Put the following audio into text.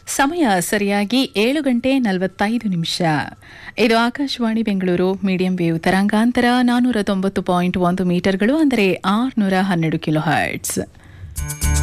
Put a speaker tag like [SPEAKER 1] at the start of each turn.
[SPEAKER 1] ಸಮಯ ಸರಿಯಾಗಿ 7:45. ಇದು ಆಕಾಶವಾಣಿ ಬೆಂಗಳೂರು ಮೀಡಿಯಂ ವೇವ್ ತರಂಗಾಂತರ 490.1 ಮೀಟರ್ಗಳು, ಅಂದರೆ 612 ಕಿಲೋ ಹರ್ಟ್ಸ್.